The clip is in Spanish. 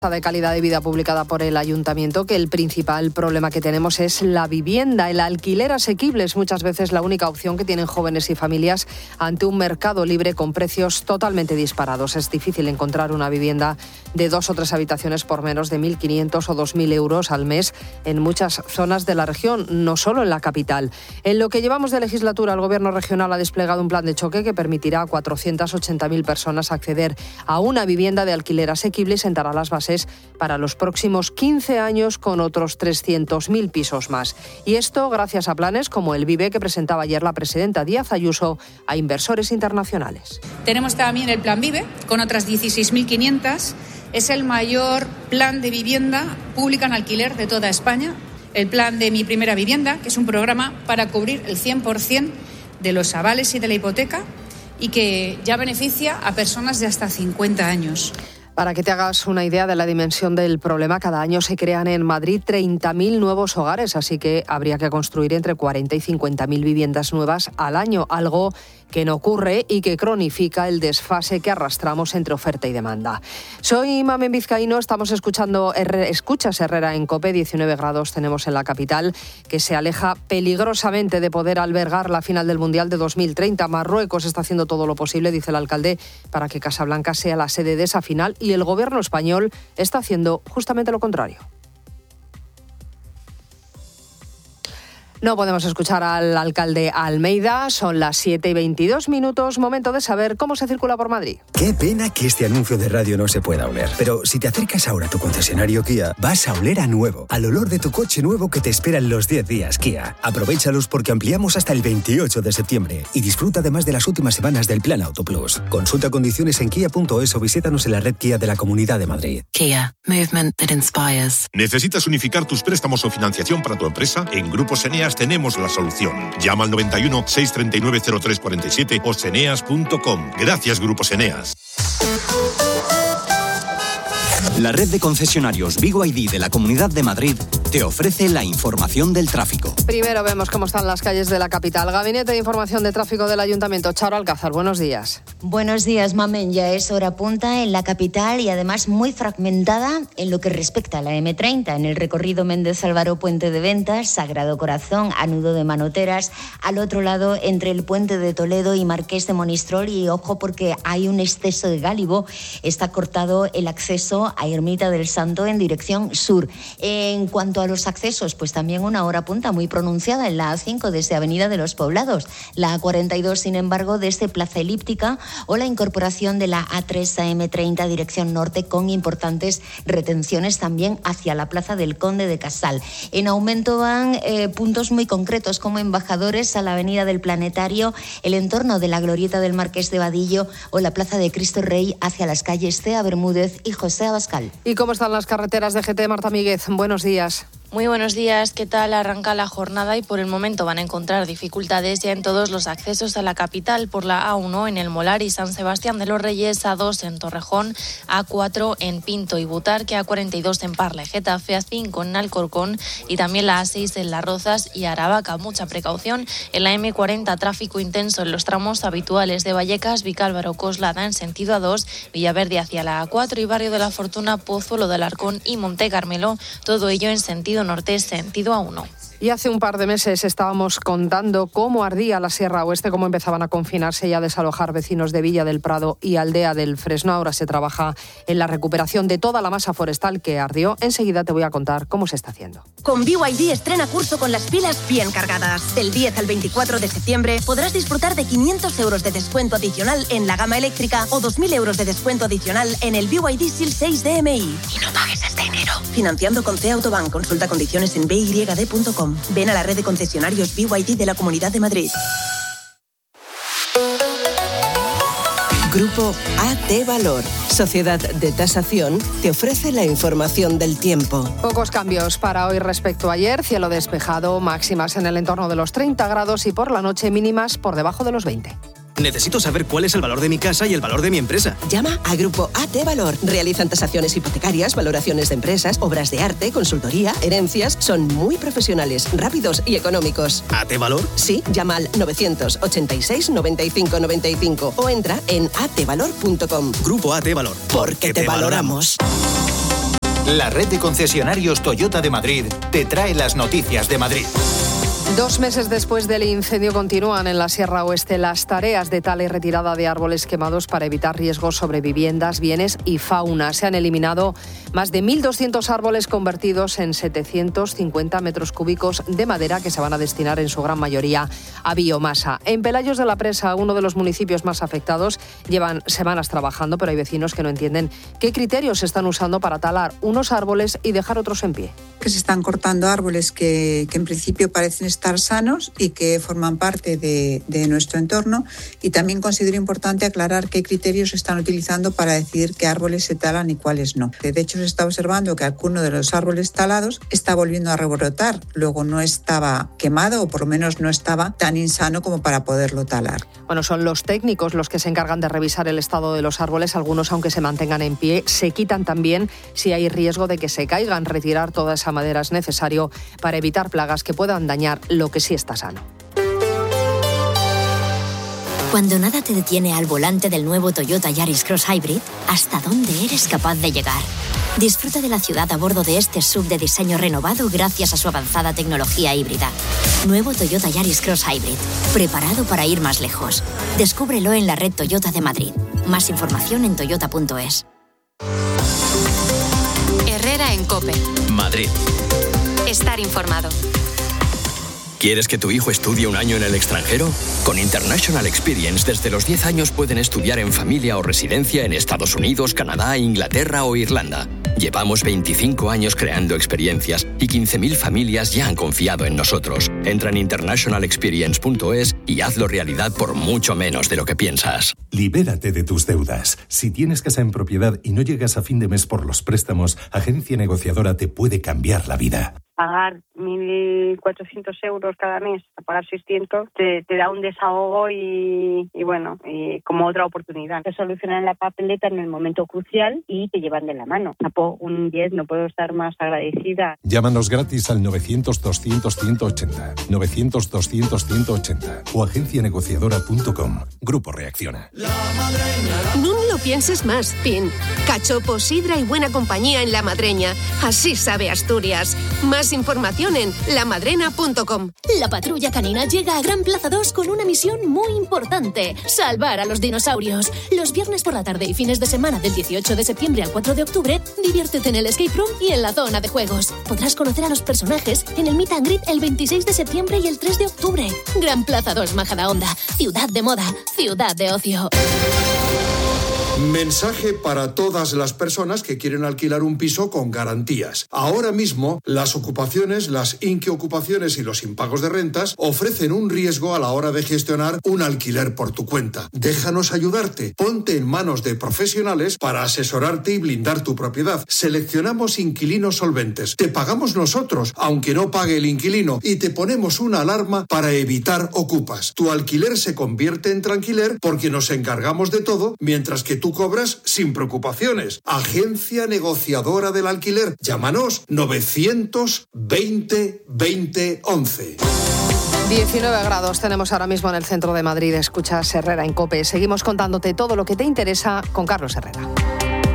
de calidad de vida publicada por el Ayuntamiento que el principal problema que tenemos es la vivienda. El alquiler asequible es muchas veces la única opción que tienen jóvenes y familias ante un mercado libre con precios totalmente disparados. Es difícil encontrar una vivienda de 2 o 3 habitaciones por menos de 1.500 o 2.000 euros al mes en muchas zonas de la región, no solo en la capital. En lo que llevamos de legislatura, el Gobierno regional ha desplegado un plan de choque que permitirá a 480.000 personas acceder a una vivienda de alquiler asequible y sentará las bases para los próximos 15 años con otros 300.000 pisos más. Y esto gracias a planes como el VIVE que presentaba ayer la presidenta Díaz Ayuso a inversores internacionales. Tenemos también el plan VIVE con otras 16.500. Es el mayor plan de vivienda pública en alquiler de toda España. El plan de Mi Primera Vivienda, que es un programa para cubrir el 100% de los avales y de la hipoteca y que ya beneficia a personas de hasta 50 años. Para que te hagas una idea de la dimensión del problema, cada año se crean en Madrid 30.000 nuevos hogares, así que habría que construir entre 40 y 50.000 viviendas nuevas al año, algo que no ocurre y que cronifica el desfase que arrastramos entre oferta y demanda. Soy Mamen Vizcaíno, estamos escuchas Herrera en COPE, 19 grados tenemos en la capital, que se aleja peligrosamente de poder albergar la final del Mundial de 2030. Marruecos está haciendo todo lo posible, dice el alcalde, para que Casablanca sea la sede de esa final y el gobierno español está haciendo justamente lo contrario. No podemos escuchar al alcalde Almeida, son las 7:22, momento de saber cómo se circula por Madrid. Qué pena que este anuncio de radio no se pueda oler, pero si te acercas ahora a tu concesionario Kia, vas a oler a nuevo, al olor de tu coche nuevo que te espera en los 10 días Kia. Aprovéchalos porque ampliamos hasta el 28 de septiembre y disfruta además de las últimas semanas del Plan Auto Plus. Consulta condiciones en kia.es o visítanos en la red Kia de la Comunidad de Madrid. Kia, movement that inspires. ¿Necesitas unificar tus préstamos o financiación para tu empresa? En Grupos Eneas tenemos la solución. Llama al 91 639 0347 o seneas.com. Gracias, Grupos Eneas. La red de concesionarios BYD de la Comunidad de Madrid te ofrece la información del tráfico. Primero vemos cómo están las calles de la capital. Gabinete de Información de Tráfico del Ayuntamiento. Charo Alcázar, buenos días. Buenos días, Mamen. Ya es hora punta en la capital y además muy fragmentada en lo que respecta a la M30, en el recorrido Méndez Álvaro, Puente de Ventas, Sagrado Corazón, a Nudo de Manoteras, al otro lado entre el Puente de Toledo y Marqués de Monistrol. Y ojo porque hay un exceso de gálibo, está cortado el acceso a Ermita del Santo en dirección sur. En cuanto a los accesos, pues también una hora punta muy pronunciada en la A5 desde Avenida de los Poblados, la A42 sin embargo desde Plaza Elíptica o la incorporación de la A3 a M30 dirección norte con importantes retenciones también hacia la Plaza del Conde de Casal. En aumento van puntos muy concretos como Embajadores a la Avenida del Planetario, el entorno de la Glorieta del Marqués de Vadillo o la Plaza de Cristo Rey hacia las calles Cea Bermúdez y José Abascal. ¿Y cómo están las carreteras de GT? Marta Míguez, buenos días. Muy buenos días, ¿qué tal? Arranca la jornada y por el momento van a encontrar dificultades ya en todos los accesos a la capital por la A1 en El Molar y San Sebastián de los Reyes, A2 en Torrejón, A4 en Pinto y Butarque, A42 en Parla y Getafe, A5 en Alcorcón y también la A6 en Las Rozas y Aravaca. Mucha precaución en la M40, tráfico intenso en los tramos habituales de Vallecas, Vicálvaro, Coslada en sentido A2, Villaverde hacia la A4 y Barrio de la Fortuna, Pozuelo de Alarcón y Monte Carmelo, todo ello en sentido norte, sentido A1. Y hace un par de meses estábamos contando cómo ardía la Sierra Oeste, cómo empezaban a confinarse y a desalojar vecinos de Villa del Prado y Aldea del Fresno. Ahora se trabaja en la recuperación de toda la masa forestal que ardió. Enseguida te voy a contar cómo se está haciendo. Con BYD estrena curso con las pilas bien cargadas. Del 10 al 24 de septiembre podrás disfrutar de 500 euros de descuento adicional en la gama eléctrica o 2.000 euros de descuento adicional en el BYD SEAL 6 DMI. Y no pagues hasta enero. Financiando con C Autobank. Consulta condiciones en byd.com. Ven a la red de concesionarios BYD de la Comunidad de Madrid. Grupo AT Valor, sociedad de tasación, te ofrece la información del tiempo. Pocos cambios para hoy respecto a ayer. Cielo despejado, máximas en el entorno de los 30 grados y por la noche mínimas por debajo de los 20. Necesito saber cuál es el valor de mi casa y el valor de mi empresa. Llama a Grupo AT Valor. Realizan tasaciones hipotecarias, valoraciones de empresas, obras de arte, consultoría, herencias. Son muy profesionales, rápidos y económicos. ¿AT Valor? Sí, llama al 986 95 95 o entra en atvalor.com. Grupo AT Valor. Porque te valoramos. La red de concesionarios Toyota de Madrid te trae las noticias de Madrid. 2 meses después del incendio continúan en la Sierra Oeste las tareas de tala y retirada de árboles quemados para evitar riesgos sobre viviendas, bienes y fauna. Se han eliminado más de 1.200 árboles convertidos en 750 metros cúbicos de madera que se van a destinar en su gran mayoría a biomasa. En Pelayos de la Presa, uno de los municipios más afectados, llevan semanas trabajando, pero hay vecinos que no entienden qué criterios se están usando para talar unos árboles y dejar otros en pie. Que se están cortando árboles que en principio parecen estar sanos y que forman parte de nuestro entorno, y también considero importante aclarar qué criterios se están utilizando para decidir qué árboles se talan y cuáles no. De hecho, se está observando que alguno de los árboles talados está volviendo a rebrotar, luego no estaba quemado o por lo menos no estaba tan insano como para poderlo talar. Bueno, son los técnicos los que se encargan de revisar el estado de los árboles. Algunos, aunque se mantengan en pie, se quitan también si hay riesgo de que se caigan. Retirar toda esa madera es necesario para evitar plagas que puedan dañar lo que sí está sano. Cuando nada te detiene al volante del nuevo Toyota Yaris Cross Hybrid, ¿hasta dónde eres capaz de llegar? Disfruta de la ciudad a bordo de este SUV de diseño renovado gracias a su avanzada tecnología híbrida. Nuevo Toyota Yaris Cross Hybrid, preparado para ir más lejos. Descúbrelo en la red Toyota de Madrid. Más información en toyota.es. Herrera en COPE. Madrid. Estar informado. ¿Quieres que tu hijo estudie un año en el extranjero? Con International Experience, desde los 10 años pueden estudiar en familia o residencia en Estados Unidos, Canadá, Inglaterra o Irlanda. Llevamos 25 años creando experiencias y 15.000 familias ya han confiado en nosotros. Entra en internationalexperience.es y hazlo realidad por mucho menos de lo que piensas. Libérate de tus deudas. Si tienes casa en propiedad y no llegas a fin de mes por los préstamos, Agencia Negociadora te puede cambiar la vida. Pagar 1.400 euros cada mes, a pagar 600, te da un desahogo y como otra oportunidad. Te solucionan la papeleta en el momento crucial y te llevan de la mano. Un 10, no puedo estar más agradecida. Llámanos gratis al 900-200-180, 900-200-180 o agencianegociadora.com. Grupo Reacciona. No lo pienses más, Pin. Cachopo, sidra y buena compañía en La Madreña. Así sabe Asturias. Más información en lamadrena.com. La patrulla canina llega a Gran Plaza 2 con una misión muy importante: salvar a los dinosaurios. Los viernes por la tarde y fines de semana del 18 de septiembre al 4 de octubre, diviértete en el escape room y en la zona de juegos. Podrás conocer a los personajes en el Meet and Greet el 26 de septiembre y el 3 de octubre. Gran Plaza 2 Majadahonda, ciudad de moda, ciudad de ocio. Mensaje para todas las personas que quieren alquilar un piso con garantías. Ahora mismo, las ocupaciones, las inquiocupaciones y los impagos de rentas ofrecen un riesgo a la hora de gestionar un alquiler por tu cuenta. Déjanos ayudarte. Ponte en manos de profesionales para asesorarte y blindar tu propiedad. Seleccionamos inquilinos solventes. Te pagamos nosotros, aunque no pague el inquilino, y te ponemos una alarma para evitar ocupas. Tu alquiler se convierte en tranquiler porque nos encargamos de todo, mientras que tú cobras sin preocupaciones. Agencia Negociadora del Alquiler. Llámanos 920 20 11. 19 grados tenemos ahora mismo en el centro de Madrid. Escuchas Herrera en COPE. Seguimos contándote todo lo que te interesa con Carlos Herrera.